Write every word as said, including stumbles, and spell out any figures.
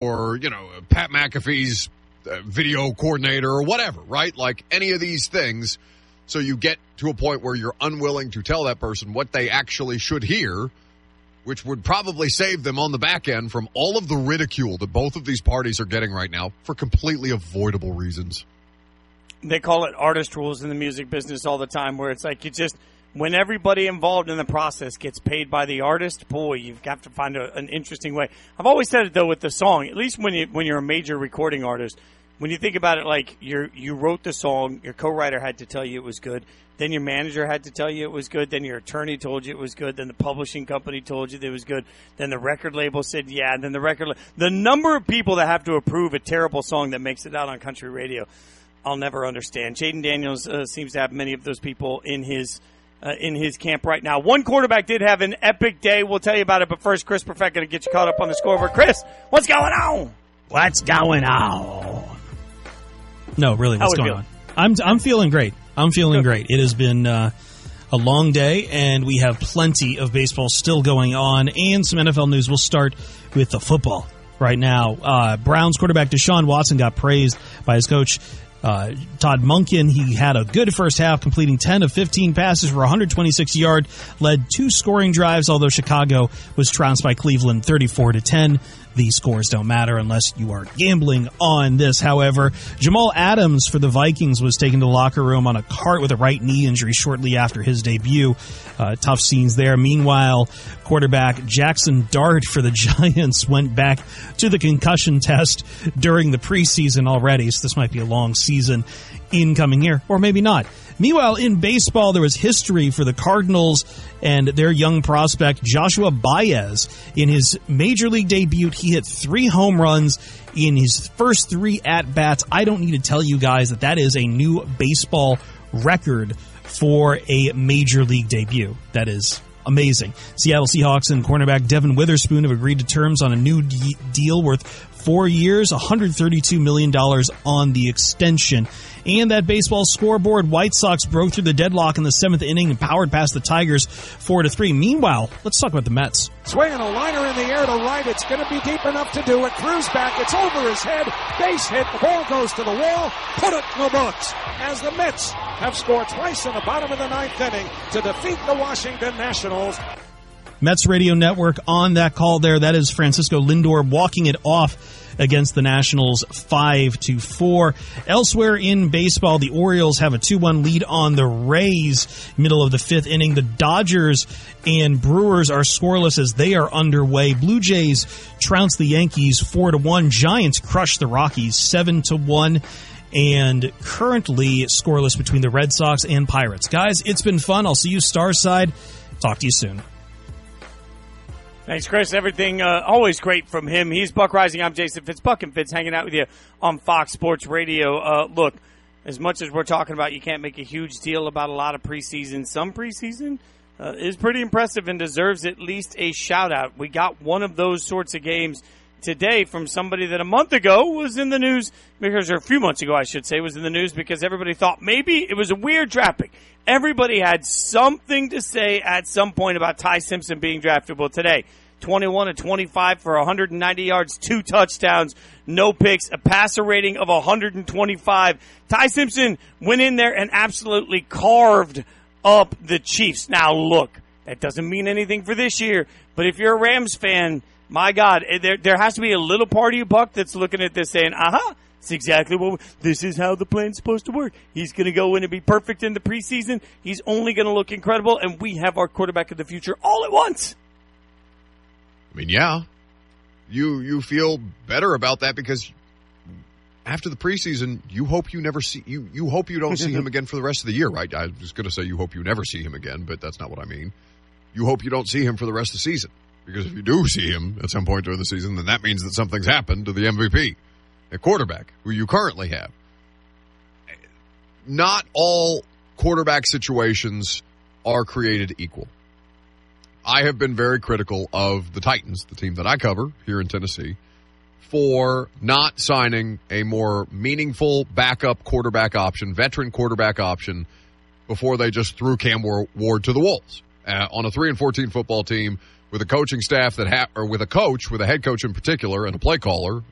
or, you know, Pat McAfee's uh, video coordinator or whatever, right? Like any of these things. So you get to a point where you're unwilling to tell that person what they actually should hear, which would probably save them on the back end from all of the ridicule that both of these parties are getting right now for completely avoidable reasons. They call it artist rules in the music business all the time, where it's like you just, when everybody involved in the process gets paid by the artist, boy, you've got to find a, an interesting way. I've always said it, though, with the song, at least when, you, when you're a major recording artist, when you think about it, like you're, you wrote the song, your co-writer had to tell you it was good, then your manager had to tell you it was good, then your attorney told you it was good, then the publishing company told you that it was good, then the record label said yeah, and then the record la- the number of people that have to approve a terrible song that makes it out on country radio, I'll never understand. Jaden Daniels uh, seems to have many of those people in his uh, in his camp right now. One quarterback did have an epic day. We'll tell you about it, but first, Chris Perfett going to get you caught up on the scoreboard. Chris, what's going on? What's going on? No, really, what's going feel? on? I'm I'm feeling great. I'm feeling great. It has been uh, a long day, and we have plenty of baseball still going on, and some N F L news. We'll start with the football right now. Uh, Browns quarterback Deshaun Watson got praised by his coach, Uh, Todd Monken. He had a good first half, completing ten of fifteen passes for one hundred twenty-six yards, led two scoring drives, although Chicago was trounced by Cleveland thirty-four to ten. These scores don't matter unless you are gambling on this. However, Jamal Adams for the Vikings was taken to the locker room on a cart with a right knee injury shortly after his debut. Uh, tough scenes there. Meanwhile, quarterback Jackson Dart for the Giants went back to the concussion test during the preseason already, so this might be a long season incoming here, or maybe not. Meanwhile, in baseball, there was history for the Cardinals and their young prospect, Joshua Baez. In his major league debut, he hit three home runs in his first three at-bats. I don't need to tell you guys that that is a new baseball record for a major league debut. That is amazing. Seattle Seahawks and cornerback Devin Witherspoon have agreed to terms on a new de- deal worth four years, one hundred thirty-two million dollars on the extension. And that baseball scoreboard, White Sox broke through the deadlock in the seventh inning and powered past the Tigers four to three. Meanwhile, let's talk about the Mets. Swinging a liner in the air to right. It's going to be deep enough to do it. Cruz back. It's over his head. Base hit. The ball goes to the wall. Put it in the books. As the Mets have scored twice in the bottom of the ninth inning to defeat the Washington Nationals. Mets Radio Network on that call there. That is Francisco Lindor walking it off against the Nationals five to four. Elsewhere in baseball, the Orioles have a two one lead on the Rays, middle of the fifth inning. The Dodgers and Brewers are scoreless as they are underway. Blue Jays trounce the Yankees four to one. Giants crush the Rockies seven to one. And currently scoreless between the Red Sox and Pirates. Guys, it's been fun. I'll see you Starside. Talk to you soon. Thanks, Chris. Everything uh, always great from him. He's Buck Rising. I'm Jason Fitz. Buck and Fitz hanging out with you on Fox Sports Radio. Uh, look, as much as we're talking about you can't make a huge deal about a lot of preseason, some preseason uh, is pretty impressive and deserves at least a shout-out. We got one of those sorts of games today from somebody that a month ago was in the news, because or a few months ago, I should say, was in the news because everybody thought maybe it was a weird draft pick. Everybody had something to say at some point about Ty Simpson being drafted. Well, today, twenty-one to twenty-five for one hundred ninety yards, two touchdowns, no picks, a passer rating of one hundred twenty-five. Ty Simpson went in there and absolutely carved up the Chiefs. Now, look, that doesn't mean anything for this year, but if you're a Rams fan, my God, there there has to be a little part of you, Buck, that's looking at this saying, uh-huh, it's exactly what, this is how the plan's supposed to work. He's going to go in and be perfect in the preseason. He's only going to look incredible, and we have our quarterback of the future all at once. I mean, yeah, you you feel better about that because after the preseason, you hope you never see you you hope you don't see him again for the rest of the year, right? I was going to say you hope you never see him again, but that's not what I mean. You hope you don't see him for the rest of the season, because if you do see him at some point during the season, then that means that something's happened to the M V P, a quarterback who you currently have. Not all quarterback situations are created equal. I have been very critical of the Titans, the team that I cover here in Tennessee, for not signing a more meaningful backup quarterback option, veteran quarterback option, before they just threw Cam Ward to the wolves uh, on a three and fourteen football team with a coaching staff that ha- or with a coach, with a head coach in particular, and a play caller